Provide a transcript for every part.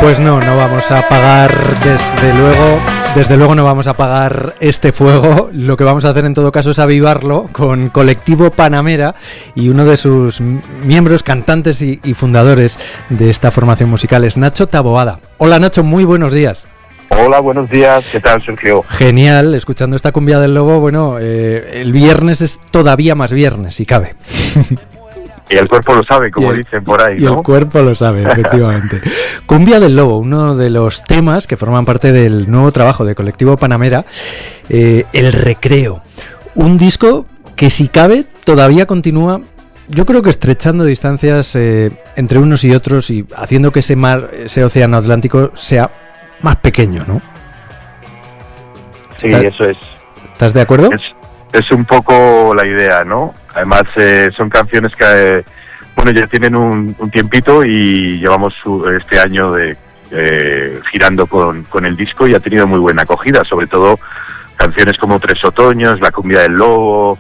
Pues no vamos a apagar, desde luego no vamos a apagar este fuego. Lo que vamos a hacer en todo caso es avivarlo con Colectivo Panamera y uno de sus miembros, cantantes y fundadores de esta formación musical es Nacho Taboada. Hola Nacho, muy buenos días. Hola, buenos días, ¿qué tal, Sergio? Genial, escuchando esta cumbia del lobo, bueno, el viernes es todavía más viernes, si cabe. Y el cuerpo lo sabe, como dicen por ahí, ¿no? Y el cuerpo lo sabe, efectivamente. Cumbia del Lobo, uno de los temas que forman parte del nuevo trabajo de Colectivo Panamera, El Recreo. Un disco que, si cabe, todavía continúa, yo creo que estrechando distancias entre unos y otros y haciendo que ese mar, ese océano Atlántico, sea más pequeño, ¿no? Sí, eso es. ¿Estás de acuerdo? Es un poco la idea, ¿no? Además, son canciones que, ya tienen un tiempito y llevamos este año girando con el disco y ha tenido muy buena acogida, sobre todo canciones como Tres Otoños, La Cumbia del Lobo,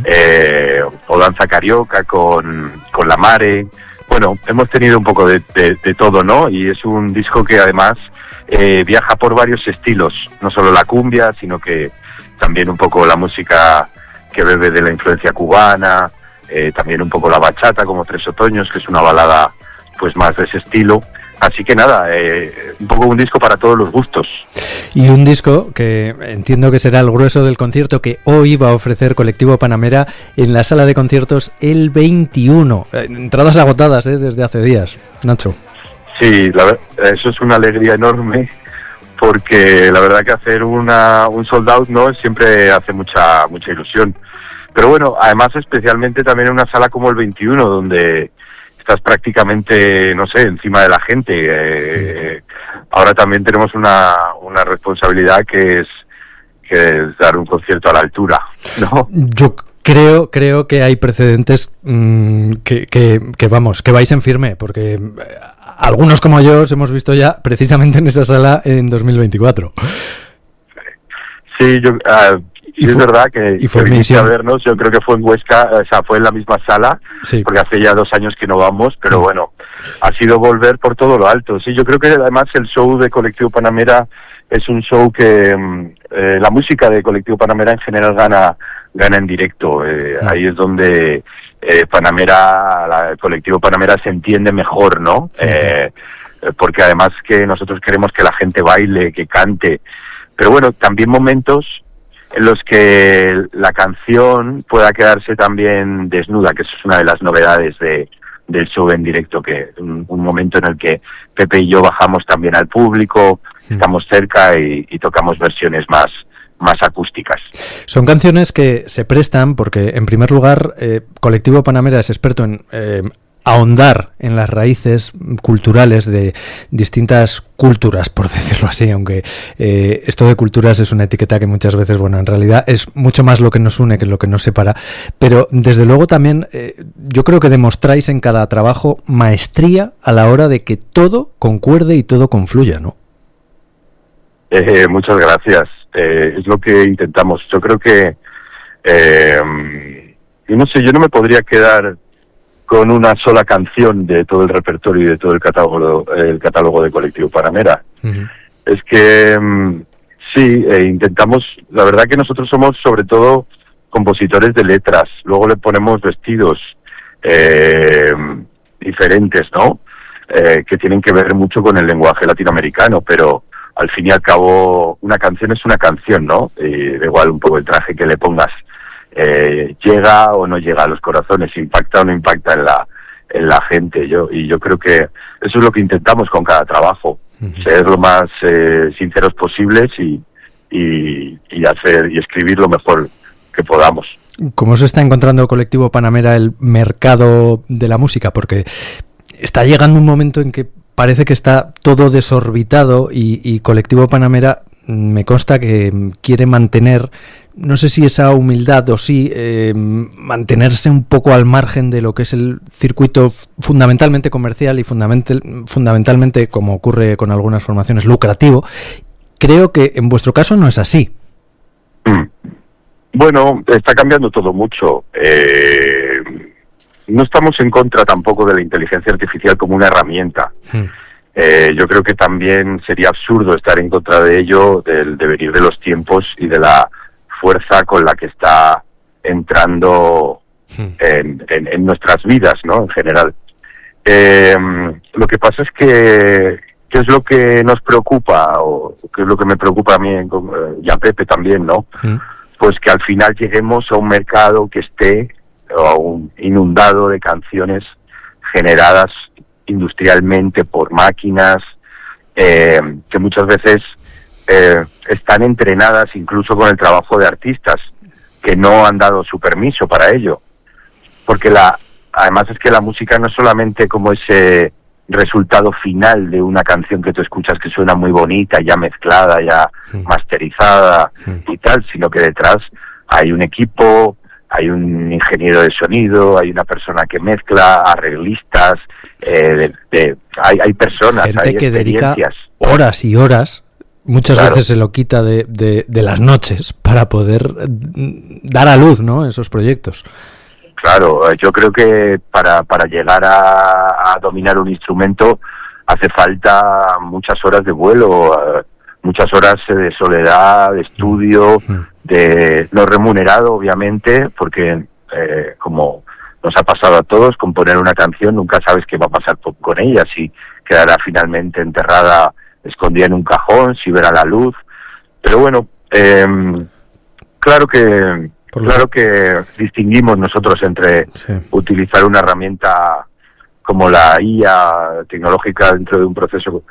o Danza Carioca con La Mare. Bueno, hemos tenido un poco de todo, ¿no? Y es un disco que además viaja por varios estilos, no solo la cumbia, sino que también un poco la música que bebe de la influencia cubana, también un poco la bachata, como Tres Otoños, que es una balada pues más de ese estilo. Así que nada, un poco un disco para todos los gustos. Y un disco que entiendo que será el grueso del concierto que hoy va a ofrecer Colectivo Panamera en la sala de conciertos el 21. Entradas agotadas desde hace días, Nacho. Sí, eso es una alegría enorme, porque la verdad que hacer un sold out no siempre hace mucha ilusión. Pero bueno, además especialmente también en una sala como el 21, donde estás prácticamente, no sé, encima de la gente. Ahora también tenemos una responsabilidad que es dar un concierto a la altura, ¿no? Yo creo que hay precedentes que vais en firme, porque algunos como yo os hemos visto ya precisamente en esa sala en 2024. Sí, es verdad que viniste a vernos. Yo creo que fue en Huesca, o sea, fue en la misma sala, sí, porque hace ya 2 años que no vamos, pero bueno, ha sido volver por todo lo alto. Sí, yo creo que además el show de Colectivo Panamera es un show que la música de Colectivo Panamera en general gana en directo. Ahí es donde el Colectivo Panamera se entiende mejor, ¿no? Porque además que nosotros queremos que la gente baile, que cante, pero bueno, también momentos en los que la canción pueda quedarse también desnuda, que eso es una de las novedades del show en directo, que un momento en el que Pepe y yo bajamos también al público, estamos cerca y tocamos versiones más acústicas. Son canciones que se prestan porque, en primer lugar, Colectivo Panamera es experto en ahondar en las raíces culturales de distintas culturas, por decirlo así, aunque esto de culturas es una etiqueta que muchas veces, bueno, en realidad es mucho más lo que nos une que lo que nos separa, pero desde luego también yo creo que demostráis en cada trabajo maestría a la hora de que todo concuerde y todo confluya, ¿no? Muchas gracias. Es lo que intentamos. Yo creo que yo no me podría quedar con una sola canción de todo el repertorio y de todo el catálogo de Colectivo Panamera. Uh-huh. Es que sí, intentamos, la verdad que nosotros somos sobre todo compositores de letras, luego le ponemos vestidos diferentes, ¿no? Que tienen que ver mucho con el lenguaje latinoamericano, pero al fin y al cabo una canción es una canción, ¿no? Da igual un poco el traje que le pongas. Llega o no llega a los corazones, impacta o no impacta en la gente. Yo creo que eso es lo que intentamos con cada trabajo, ser lo más sinceros posibles y hacer y escribir lo mejor que podamos. ¿Cómo se está encontrando Colectivo Panamera el mercado de la música? Porque está llegando un momento en que parece que está todo desorbitado y Colectivo Panamera me consta que quiere mantener, no sé si esa humildad o sí, mantenerse un poco al margen de lo que es el circuito fundamentalmente comercial y fundamentalmente, como ocurre con algunas formaciones, lucrativo. Creo que en vuestro caso no es así. Bueno, está cambiando todo mucho. No estamos en contra tampoco de la inteligencia artificial como una herramienta. yo creo que también sería absurdo estar en contra de ello, del devenir de los tiempos y de la fuerza con la que está entrando en nuestras vidas, ¿no? En general. Lo que pasa es que ¿qué es lo que nos preocupa, o qué es lo que me preocupa a mí y a Pepe también, ¿no? Pues que al final lleguemos a un mercado que esté inundado de canciones generadas industrialmente por máquinas, que muchas veces están entrenadas incluso con el trabajo de artistas que no han dado su permiso para ello, porque además es que la música no es solamente como ese resultado final de una canción que tú escuchas que suena muy bonita, ya mezclada, ya masterizada y tal, sino que detrás hay un equipo, hay un ingeniero de sonido, hay una persona que mezcla, arreglistas, hay personas, gente hay que dedica experiencias, horas y horas, muchas veces se lo quita de las noches para poder dar a luz, ¿no?, esos proyectos. Claro, yo creo que para llegar a dominar un instrumento hace falta muchas horas de vuelo, muchas horas de soledad, de estudio, de no remunerado, obviamente, porque como nos ha pasado a todos, componer una canción nunca sabes qué va a pasar con ella, si quedará finalmente enterrada, escondida en un cajón, si verá la luz. Pero bueno, claro que distinguimos nosotros entre utilizar una herramienta como la IA tecnológica dentro de un proceso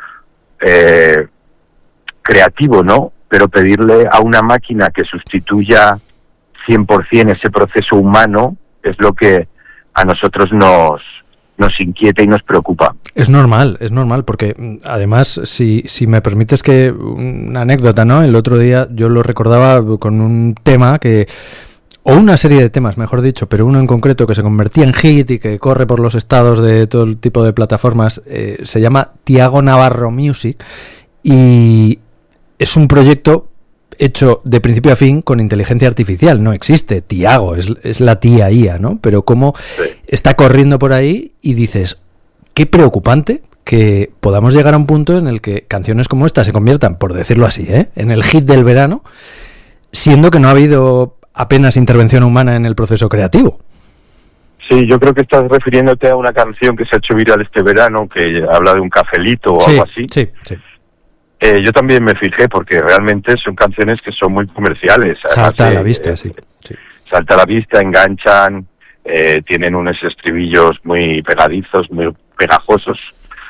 creativo, ¿no? Pero pedirle a una máquina que sustituya 100% ese proceso humano es lo que a nosotros nos inquieta y nos preocupa. Es normal, porque además, si me permites que una anécdota, ¿no? El otro día yo lo recordaba con un tema o una serie de temas, mejor dicho, pero uno en concreto que se convertía en hit y que corre por los estados de todo el tipo de plataformas, se llama Tiago Navarro Music, y es un proyecto hecho de principio a fin con inteligencia artificial. No existe Tiago, es la tía IA, ¿no? Pero cómo está corriendo por ahí y dices, qué preocupante que podamos llegar a un punto en el que canciones como esta se conviertan, por decirlo así, en el hit del verano, siendo que no ha habido apenas intervención humana en el proceso creativo. Sí, yo creo que estás refiriéndote a una canción que se ha hecho viral este verano, que habla de un cafelito o algo así. Sí. Yo también me fijé, porque realmente son canciones que son muy comerciales. Salta a la vista, sí. Salta a la vista, enganchan, tienen unos estribillos muy pegadizos, muy pegajosos.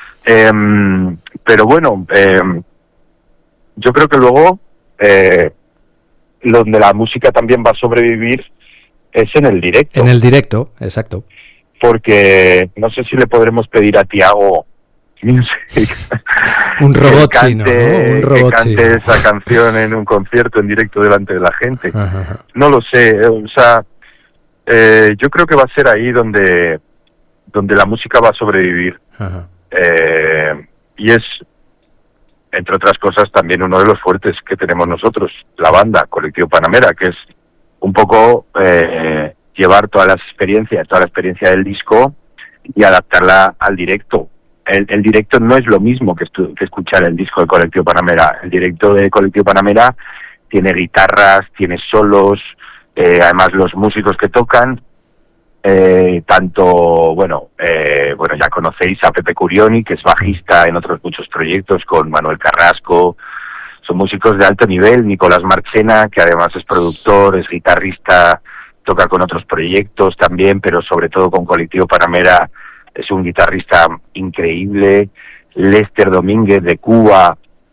Pero bueno, yo creo que luego donde la música también va a sobrevivir es en el directo. En el directo, exacto. Porque no sé si le podremos pedir a Tiago Music un robot chino, ¿no? Un robot que cante esa canción en un concierto en directo delante de la gente. Ajá. No lo sé, o sea, yo creo que va a ser ahí donde la música va a sobrevivir. Y es, entre otras cosas, también uno de los fuertes que tenemos nosotros, la banda Colectivo Panamera, que es un poco llevar toda la experiencia del disco y adaptarla al directo. El directo no es lo mismo que escuchar el disco de Colectivo Panamera. El directo de Colectivo Panamera tiene guitarras, tiene solos, además los músicos que tocan, ya conocéis a Pepe Curioni, que es bajista en otros muchos proyectos, con Manuel Carrasco. Son músicos de alto nivel. Nicolás Marchena, que además es productor, es guitarrista, toca con otros proyectos también, pero sobre todo con Colectivo Panamera es un guitarrista increíble. Lester Domínguez de Cuba,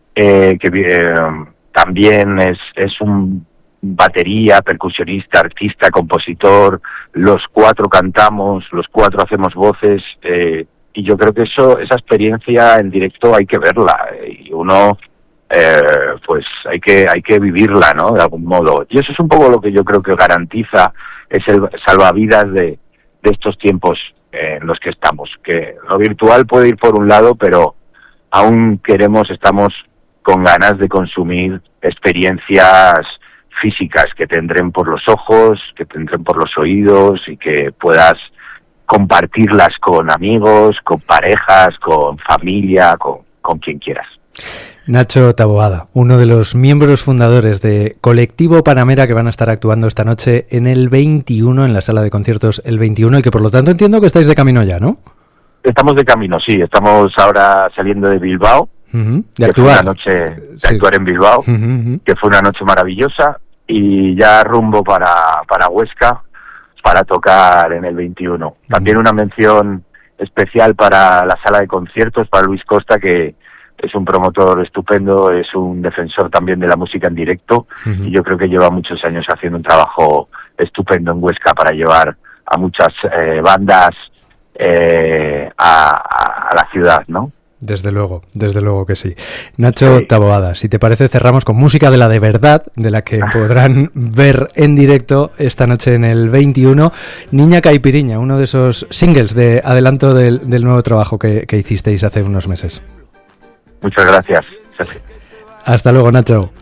también es un batería, percusionista, artista, compositor. Los cuatro cantamos, los cuatro hacemos voces, y yo creo que esa experiencia en directo hay que verla, y uno pues hay que vivirla, ¿no?, de algún modo. Y eso es un poco lo que yo creo que garantiza, es el salvavidas de estos tiempos en los que estamos, que lo virtual puede ir por un lado, pero aún estamos con ganas de consumir experiencias físicas que te entren por los ojos, que te entren por los oídos y que puedas compartirlas con amigos, con parejas, con familia, con con quien quieras. Nacho Taboada, uno de los miembros fundadores de Colectivo Panamera, que van a estar actuando esta noche en el 21, en la sala de conciertos el 21, y que por lo tanto entiendo que estáis de camino ya, ¿no? Estamos de camino, sí. Estamos ahora saliendo de Bilbao, de actuar. Fue una noche de actuar en Bilbao, que fue una noche maravillosa, y ya rumbo para Huesca para tocar en el 21. También una mención especial para la sala de conciertos, para Luis Costa, que es un promotor estupendo, es un defensor también de la música en directo, y yo creo que lleva muchos años haciendo un trabajo estupendo en Huesca para llevar a muchas bandas a la ciudad, ¿no? Desde luego que sí. Nacho Taboada, si te parece cerramos con música de la de verdad, de la que podrán ver en directo esta noche en el 21, Niña Caipiriña, uno de esos singles de adelanto del nuevo trabajo que hicisteis hace unos meses. Muchas gracias. Hasta luego, Nacho.